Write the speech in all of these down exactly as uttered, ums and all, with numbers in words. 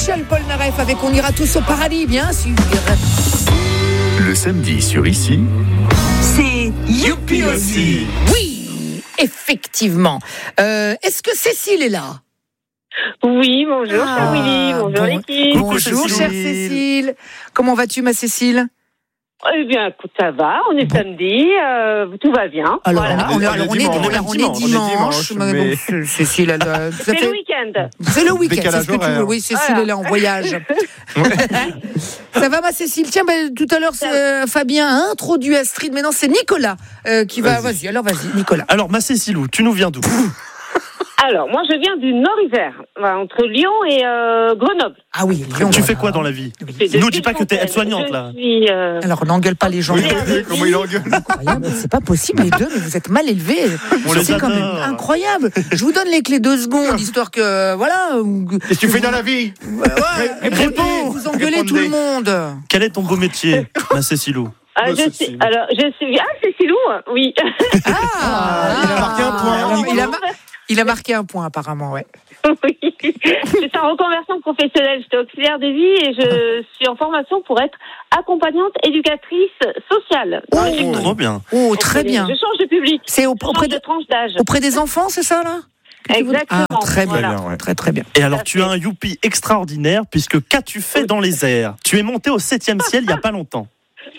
Michel Polnareff avec On ira tous au paradis, bien sûr. Le samedi sur Ici, c'est Youpi aussi. Oui, effectivement. Euh, est-ce que Cécile est là? Oui, bonjour, ah, cher Willy, bonjour bon, l'équipe. Bonjour, chère Cécile. Comment vas-tu, ma Cécile? Eh bien, écoute, ça va, on est bon. samedi, euh, tout va bien. Alors, voilà. on, on, on, on est dimanche, on est dimanche, mais mais... bon, Cécile, elle, elle, c'est fait... le week-end. C'est le week-end, c'est ce que tu veux. Oui, Cécile, voilà. Elle est en voyage. Ça va, ma Cécile? Tiens, ben, tout à l'heure, euh, Fabien a introduit Astrid. Maintenant, c'est Nicolas euh, qui va. Vas-y. vas-y, alors vas-y, Nicolas. Alors, ma Cécile, tu nous viens d'où? Alors, moi, je viens du Nord-Isère, entre Lyon et euh, Grenoble. Ah oui, Lyon. Tu fais quoi dans la vie? Nous, dis pas que t'es aide-soignante, là. Suis, euh... Alors, n'engueule pas les gens. Oui, comment il engueule? Incroyable, c'est pas possible, les deux, mais vous êtes mal élevés. C'est quand même incroyable. Je vous donne les clés deux secondes, histoire que, voilà. Qu'est-ce que tu fais dans la vie? Ouais, ouais, réponds, vous engueulez tout le monde. Quel est ton beau métier, ma Cécilou? Ah, je suis, alors, je suis. Ah, Cécilou, oui. Ah, ah il a marqué un point. Il a, il a marqué un point, apparemment, ouais. Oui. Je suis en reconversion professionnelle. J'étais auxiliaire de vie et je suis en formation pour être accompagnante éducatrice sociale. Oh, trop bien. Oh, très bien. Je change de public. C'est auprès, auprès de tranche d'âge. Auprès des enfants, c'est ça, là? Exactement. Ah, très bien, voilà. ouais. très très bien. Et alors, tu as un youpi extraordinaire, puisque qu'as-tu fait dans les airs? Tu es monté au septième ciel il n'y a pas longtemps.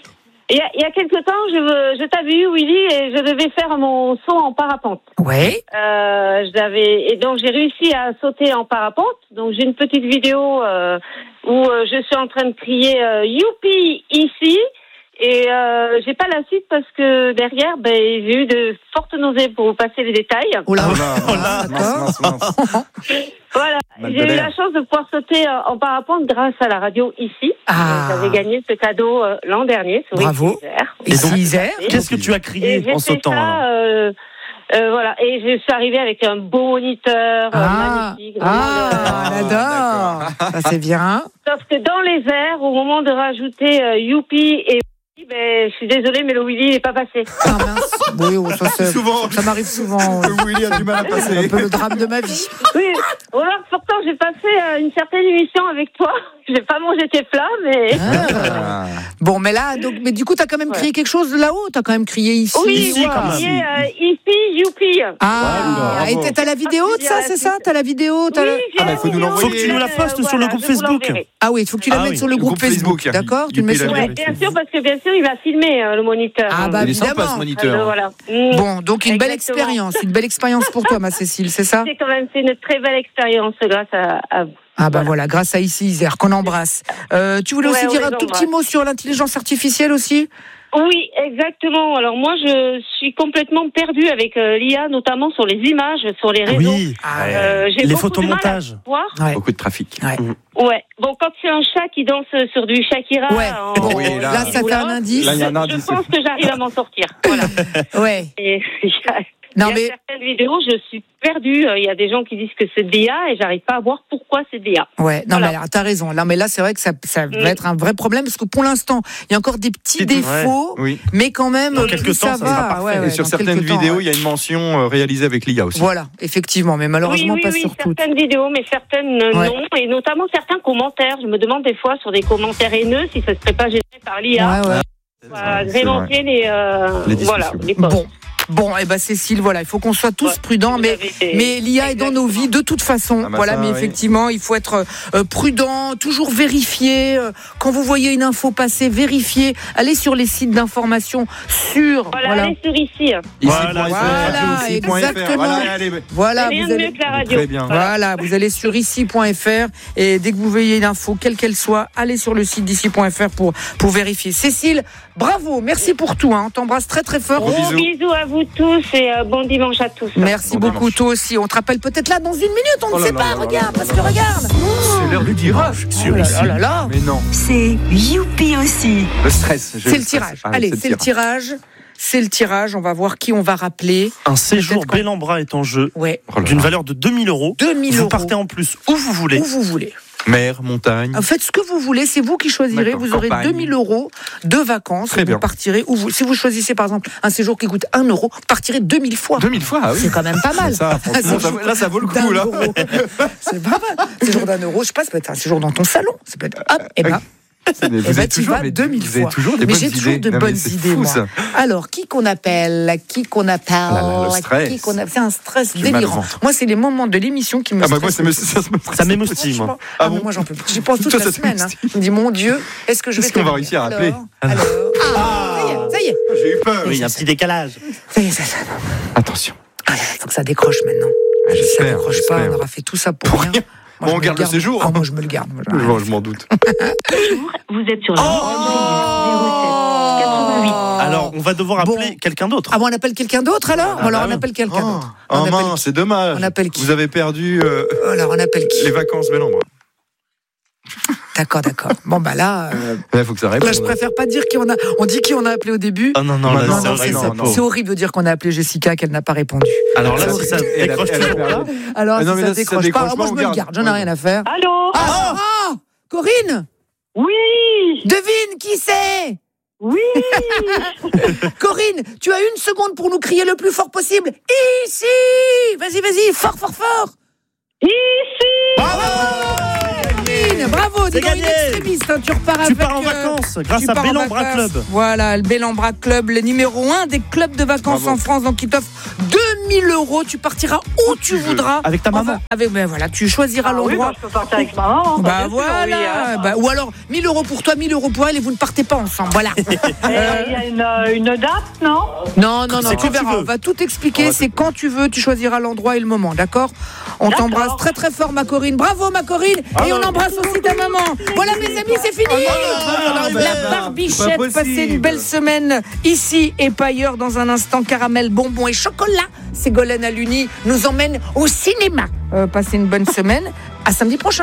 Il y a, il y a quelque temps, je, je t'avais eu, Willy, et je devais faire mon saut en parapente. Oui. Euh, j'avais, et donc j'ai réussi à sauter en parapente. Donc j'ai une petite vidéo euh, où euh, je suis en train de crier euh, youpi ici. Et euh, j'ai pas la suite parce que derrière, ben j'ai eu de fortes nausées pour vous passer les détails. Oh là, oh là, oh là mince, mince, mince. Voilà, Mal j'ai eu la chance de pouvoir sauter en parapente grâce à la radio Ici. Ah. J'avais gagné ce cadeau euh, l'an dernier. Bravo. Ici Isère. Qu'est-ce que tu as crié et en sautant ça, euh, euh, voilà, et je suis arrivée avec un beau moniteur ah. euh, magnifique. Ah, on adore. Ça c'est bien. Sauf que dans les airs, au moment de rajouter euh, youpi et ben, je suis désolée, mais le Willy n'est pas passé. Ah mince. Oui, oh, ça, c'est, souvent. Ça m'arrive souvent. Le Willy a du mal à passer. C'est un peu le drame de ma vie. Oui, alors pourtant j'ai passé euh, une certaine émission avec toi. J'ai pas mangé tes plats, mais. Ah. Bon, mais là, donc, mais du coup, t'as quand même crié ouais. quelque chose là-haut. T'as quand même crié ici. Oui, ici, j'ai crié euh, ici, youpi. Ah, ah et t'as la vidéo de ça, c'est ça? T'as la vidéo? T'as oui, le... ah, bah, il faut nous l'envoyer. Faut que tu nous la postes euh, sur voilà, le groupe Facebook. Ah oui, il faut que tu la ah, mettes oui. sur le, le groupe, groupe Facebook. Facebook. D'accord? Tu le mets sur ouais, bien sûr, parce que bien sûr, il va filmer euh, le moniteur. Ah bah il est évidemment. sympa, ce moniteur. Euh, voilà. Mmh. Bon, donc une Exactement. belle expérience, une belle expérience pour toi, ma Cécile, c'est ça? C'est quand même fait une très belle expérience grâce à, à vous. Ah bah voilà, grâce à Ici Isère, qu'on embrasse. Euh, tu voulais ouais, aussi dire un tout embrasse. petit mot sur l'intelligence artificielle aussi? Oui, exactement. Alors moi, je suis complètement perdue avec euh, l'I A, notamment sur les images, sur les réseaux. Oui, euh, j'ai les beaucoup photomontages. De mal à ouais. Beaucoup de trafic. Ouais. Mmh. ouais. Bon, quand c'est un chat qui danse sur du Shakira, ouais. en, bon, oui, là, là ça fait un indice. Là, y a un indice. Je pense que j'arrive à m'en sortir. Voilà. ouais. Et, non, il y a mais... certaines vidéos, je suis perdue. Il y a des gens qui disent que c'est de l'I A et j'arrive pas à voir pourquoi c'est de l'I A. Ouais, non, voilà. mais alors, t'as raison. Là, mais là, c'est vrai que ça, ça va mmh. être un vrai problème parce que pour l'instant, il y a encore des petits Petit, défauts, ouais. oui. mais quand même, dans quelques ça, temps, ça va. va. Ouais, et ouais, sur certaines temps, vidéos, il ouais. y a une mention réalisée avec l'I A aussi. Voilà, effectivement, mais malheureusement oui, oui, pas oui, sur toutes. Certaines vidéos, mais certaines ouais. non, et notamment certains commentaires. Je me demande des fois sur des commentaires haineux si ça ne serait pas géré par l'I A. Ouais, ouais. Pour agrémenter les, euh, les voilà, les posts. Bon. Bon, et eh ben Cécile, voilà, il faut qu'on soit tous ouais, prudents, mais mais l'I A est dans nos vies de toute façon. Ah bah voilà, ça, mais oui. effectivement, il faut être euh, prudent, toujours vérifier. Euh, quand vous voyez une info passer, vérifiez. Allez sur les sites d'information sûrs. Voilà, voilà. allez sur ici. Voilà, voilà exactement. Voilà, allez, voilà rien vous de allez... mieux que la radio. Très bien. Voilà. voilà, vous allez sur ici point f r et dès que vous voyez une info, quelle qu'elle soit, allez sur le site d'ici point f r pour pour vérifier. Cécile, bravo, merci pour tout. Hein. On t'embrasse très très fort. Gros bisous. bisous à vous tous et euh, bon dimanche à tous. Merci bon beaucoup, dimanche. Toi aussi. On te rappelle peut-être là dans une minute, on oh ne sait là pas, là regarde, là parce là que regarde. C'est l'heure du tirage sur oh là ici. Là là là. Mais non. C'est youpi aussi. Le stress. C'est le, le tirage. Ah, Allez, c'est, c'est le tirage. tirage. C'est le tirage. On va voir qui on va rappeler. Un séjour quand... Bellambra est en jeu. Ouais. D'une valeur de deux mille euros. deux mille vous euros. Partez en plus où vous voulez. Où vous voulez. Mer, montagne. Faites ce que vous voulez, c'est vous qui choisirez. D'accord, vous aurez campagne. deux mille euros de vacances. Très vous bien. partirez. Ou vous, si vous choisissez par exemple un séjour qui coûte un euro, vous partirez deux mille fois. deux mille fois, ah oui. C'est quand même pas mal. Ça, franchement, ça- là, ça vaut le D'un coup, là. euro. C'est pas mal. Séjour d'un euro, je sais pas, ça peut être un séjour dans ton salon. Ça peut être. Hop, et ben. Mais Eh vous ben, êtes tu toujours, vas mais deux mille vous avez fois. toujours des mais bonnes j'ai idées. toujours de Non, mais bonnes c'est idées, fou, moi. ça. Alors, qui qu'on appelle Qui qu'on appelle Ah là là, le stress. Qui qu'on appelle C'est un stress J'ai mal au délirant. ventre. Moi, c'est les moments de l'émission qui me Ah bah moi, stressent ça le me, plus. ça, ça me Ça m'émoustille, moi. Franchement, Ah ah, bon mais moi j'en peux plus. J'y pense toute Toi, la ça te semaine. Hein. moustille. Je me dis mon Dieu, est-ce que je vais Est-ce qu'on va terminer réussir à appeler Alors, alors ah, ça y est, ça y est. J'ai eu peur. Oui, il y a un petit décalage. Ça y est, ça, ça. Attention. Ah, il faut que ça décroche maintenant. Ah, Si ça j'espère, décroche pas, j'espère. on aura fait tout ça pour, rien. Moi, Bon, je on me garde le séjour. Ah, moi je me le garde. Moi, je- Bon, je m'en doute. Vous êtes sur la Oh Alors, on va devoir Bon. appeler quelqu'un d'autre. Ah bon, on appelle quelqu'un d'autre alors Ah, Alors bah on oui. appelle quelqu'un Oh, d'autre. oh On appelle mince, c'est dommage. On appelle qui Vous avez perdu euh, Alors on appelle qui les vacances Bel-Ambra. D'accord, d'accord. Bon bah là, euh, Il faut que ça réponde. là je préfère pas dire qui on a. On dit qui on a appelé au début. Oh non, non, là, Non, c'est non, horrible, non, sa non. pauvre. C'est horrible de dire qu'on a appelé Jessica qu'elle n'a pas répondu. Alors là, Ça, si ça elle a- décroche elle a toujours perdu. pas. Alors Ah non, mais si ça là, si ça décroche décroche pas, pas, moi on je me le garde. garde, j'en ai Ouais. rien à faire. Allô Ah, ah Corinne, Oui devine qui c'est. Oui Corinne, tu as une seconde pour nous crier le plus fort possible. Ici. Vas-y, vas-y, fort, fort, fort. Ici Bravo, Corinne, bravo. C'est Dis donc, une gagné. extrémiste, hein, tu repars Tu avec, pars en euh, vacances tu grâce à pars en Bel-Ambra vacances. Club. Voilà, le Bel-Ambra Club, le numéro un des clubs de vacances Bravo. en France, donc qui t'offre deux mille euros. Tu partiras où tu tu veux. voudras. Avec ta maman. Enfin, avec, ben voilà, tu choisiras Ah oui, l'endroit. bah, je peux partir avec maman. Bah bien sûr, voilà, oui, hein. bah, ou alors mille euros pour toi, mille euros pour elle et vous ne partez pas ensemble. Voilà. Et Il y a une, euh, une date, non Non, non, non, C'est tu quand tu verras. veux. On va tout On expliquer. va C'est quand tu veux. Tu choisiras l'endroit et le moment, d'accord? On D'accord. t'embrasse très très fort, ma Corinne. Bravo, ma Corinne. Et on embrasse aussi ta maman. Voilà, mes amis, c'est fini. non, non, La non, barbichette. c'est pas possible. Passez une belle semaine ici et pas ailleurs. Dans un instant, caramel, bonbons et chocolat. Ségolène Aluni nous emmène au cinéma. Euh, passez une bonne semaine. À samedi prochain.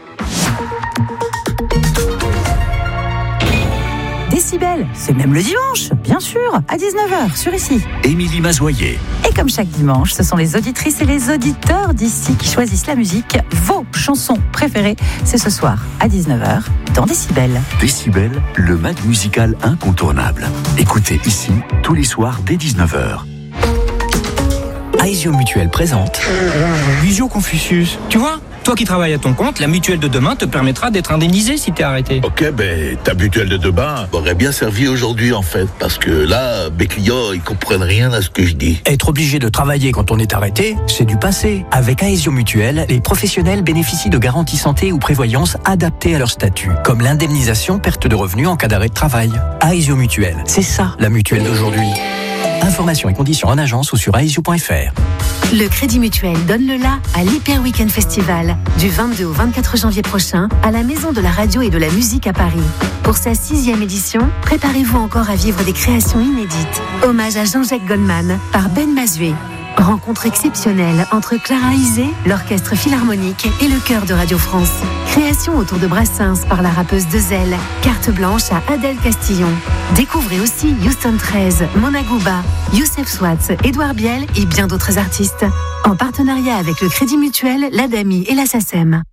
Décibel, c'est même le dimanche, bien sûr, à dix-neuf heures sur ici. Émilie Mazoyer. Et comme chaque dimanche, ce sont les auditrices et les auditeurs d'ici qui choisissent la musique. Vos chansons préférées, c'est ce soir à dix-neuf heures dans Décibel. Décibel, le mag musical incontournable. Écoutez ici, tous les soirs dès dix-neuf heures. Aesio Mutuelle présente Visio Confucius. Tu vois, toi qui travailles à ton compte, la mutuelle de demain te permettra d'être indemnisé si t'es arrêté. Ok, ben ta mutuelle de demain m'aurait bien servi aujourd'hui en fait, parce que là, mes clients, ils comprennent rien à ce que je dis. Être obligé de travailler quand on est arrêté, c'est du passé. Avec Aesio Mutuelle, les professionnels bénéficient de garanties santé ou prévoyance adaptées à leur statut, comme l'indemnisation perte de revenus en cas d'arrêt de travail. Aesio Mutuelle, c'est ça la mutuelle d'aujourd'hui. Informations et conditions en agence ou sur aesio point f r. Le Crédit Mutuel donne le la à l'Hyper Weekend Festival du vingt-deux au vingt-quatre janvier prochain à la Maison de la Radio et de la Musique à Paris. Pour sa sixième édition, préparez-vous encore à vivre des créations inédites. Hommage à Jean-Jacques Goldman par Ben Mazué. Rencontre exceptionnelle entre Clara Isé, l'Orchestre Philharmonique et le Chœur de Radio France. Création autour de Brassens par la rappeuse Dezel. Carte blanche à Adèle Castillon. Découvrez aussi Houston treize, Mona Gouba, Youssef Swatz, Édouard Biel et bien d'autres artistes. En partenariat avec le Crédit Mutuel, l'Adami et la SACEM.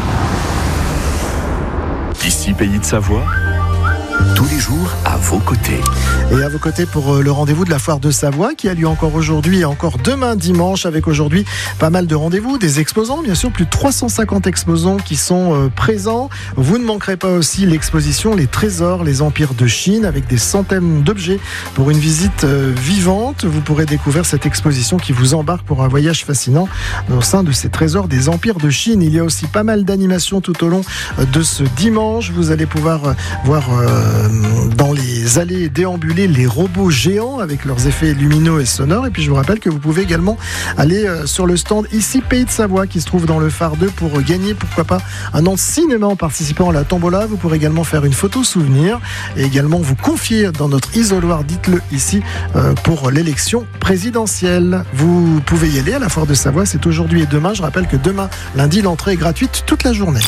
Ici, Pays de Savoie, tous les jours à vos côtés. Et à vos côtés pour le rendez-vous de la foire de Savoie qui a lieu encore aujourd'hui et encore demain dimanche, avec aujourd'hui pas mal de rendez-vous, des exposants, bien sûr, plus de trois cent cinquante exposants qui sont euh, présents. Vous ne manquerez pas aussi l'exposition Les Trésors, les Empires de Chine, avec des centaines d'objets pour une visite euh, vivante. Vous pourrez découvrir cette exposition qui vous embarque pour un voyage fascinant au sein de ces trésors des Empires de Chine. Il y a aussi pas mal d'animations tout au long de ce dimanche. Vous allez pouvoir euh, voir euh, dans les allées déambulées les robots géants avec leurs effets lumineux et sonores. Et puis je vous rappelle que vous pouvez également aller euh, sur le stand ici Pays de Savoie qui se trouve dans le phare deux pour gagner pourquoi pas un an de cinéma en participant à la tombola. Vous pourrez également faire une photo souvenir et également vous confier dans notre isoloir, dites-le ici, euh, pour l'élection présidentielle. Vous pouvez y aller à la foire de Savoie, c'est aujourd'hui et demain. Je rappelle que demain, lundi, l'entrée est gratuite toute la journée.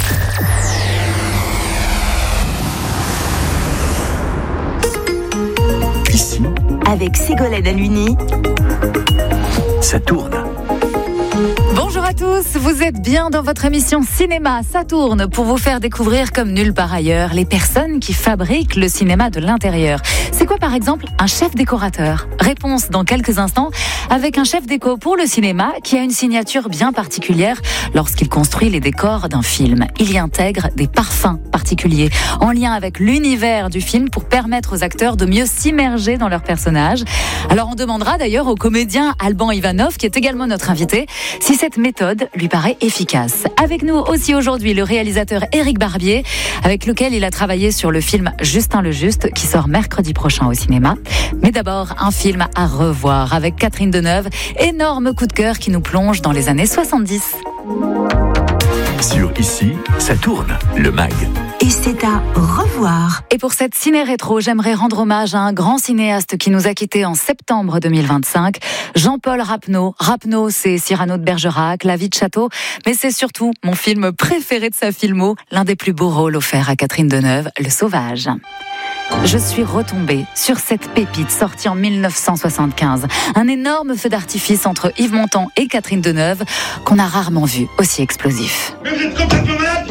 Ici, Avec Ségolène Aluni. ça tourne. Bonjour à à tous, vous êtes bien dans votre émission Cinéma, ça tourne pour vous faire découvrir comme nulle part ailleurs les personnes qui fabriquent le cinéma de l'intérieur. C'est quoi par exemple un chef décorateur ? Réponse dans quelques instants avec un chef déco pour le cinéma qui a une signature bien particulière lorsqu'il construit les décors d'un film. Il y intègre des parfums particuliers en lien avec l'univers du film pour permettre aux acteurs de mieux s'immerger dans leurs personnages. Alors on demandera d'ailleurs au comédien Alban Ivanov, qui est également notre invité, si cette méthode lui paraît efficace. Avec nous aussi aujourd'hui le réalisateur Éric Barbier, avec lequel il a travaillé sur le film Justin le Juste, qui sort mercredi prochain au cinéma. Mais d'abord, un film à revoir avec Catherine Deneuve, énorme coup de cœur qui nous plonge dans les années soixante-dix. Sur Ici, ça tourne, le mag. Et c'est à revoir. Et pour cette ciné-rétro, j'aimerais rendre hommage à un grand cinéaste qui nous a quittés en septembre deux mille vingt-cinq, Jean-Paul Rapneau. Rapneau, c'est Cyrano de Bergerac, La vie de château, mais c'est surtout mon film préféré de sa filmo, l'un des plus beaux rôles offerts à Catherine Deneuve, Le Sauvage. Je suis retombée sur cette pépite sortie en mille neuf cent soixante-quinze. Un énorme feu d'artifice entre Yves Montand et Catherine Deneuve qu'on a rarement vu aussi explosif. Mais vous êtes complètement malade!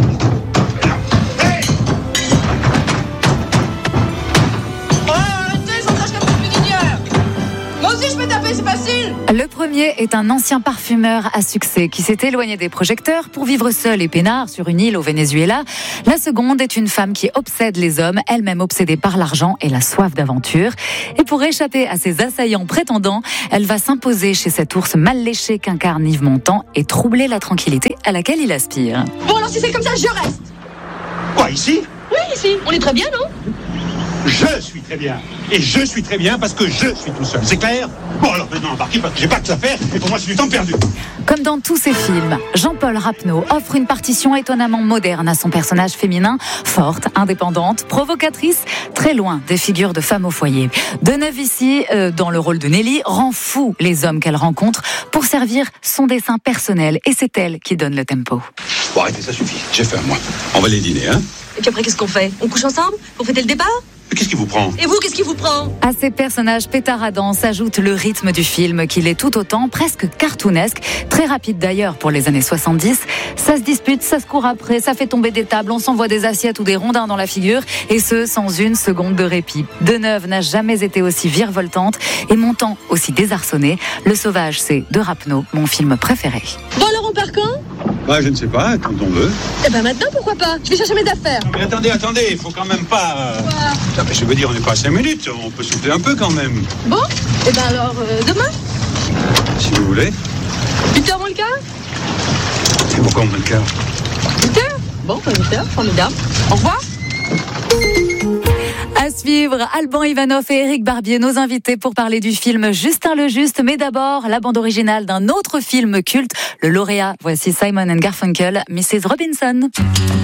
C'est facile. Le premier est un ancien parfumeur à succès qui s'est éloigné des projecteurs pour vivre seul et peinard sur une île au Venezuela. La seconde est une femme qui obsède les hommes, elle-même obsédée par l'argent et la soif d'aventure. Et pour échapper à ses assaillants prétendants, elle va s'imposer chez cet ours mal léché qu'incarne Yves Montand et troubler la tranquillité à laquelle il aspire. Bon alors si c'est comme ça, je reste. Quoi, ici? Oui, ici. On est très bien, non? Je suis très bien. Et je suis très bien parce que je suis tout seul. C'est clair? Bon, alors maintenant, embarquez parce que j'ai pas que ça à faire. Et pour moi, c'est du temps perdu. Comme dans tous ses films, Jean-Paul Rapneau offre une partition étonnamment moderne à son personnage féminin, forte, indépendante, provocatrice, très loin des figures de femmes au foyer. Deneuve ici, euh, dans le rôle de Nelly, rend fou les hommes qu'elle rencontre pour servir son dessin personnel. Et c'est elle qui donne le tempo. Bon, arrêtez, ça suffit. J'ai faim, moi. On va aller dîner, hein? Et puis après, qu'est-ce qu'on fait? On couche ensemble pour fêter le départ? Mais qu'est-ce qui vous prend? Et vous, qu'est-ce qui vous prend? À ces personnages pétaradants s'ajoute le rythme du film, qu'il est tout autant presque cartoonesque, très rapide d'ailleurs pour les années soixante-dix. Ça se dispute, ça se court après, ça fait tomber des tables, on s'envoie des assiettes ou des rondins dans la figure, et ce, sans une seconde de répit. Deneuve n'a jamais été aussi virevoltante et Montand aussi désarçonné. Le Sauvage, c'est de Rapneau, mon film préféré. Bon alors, on part quand? Bah, je ne sais pas, quand on veut. Eh ben maintenant, pourquoi pas? Je vais chercher mes affaires. Mais attendez, attendez, il faut quand même pas... Euh... Non, mais je veux dire, on n'est pas à cinq minutes, on peut souffler un peu quand même. Bon, eh ben alors, euh, demain? Si vous voulez. huit heures moins le quart? C'est pourquoi moins le quart? huit heures? Bon, huit heures, formidable. Au revoir. À suivre, Alban Ivanov et Éric Barbier, nos invités pour parler du film Justin le Juste. Mais d'abord, la bande originale d'un autre film culte, le lauréat. Voici Simon and Garfunkel, missus Robinson.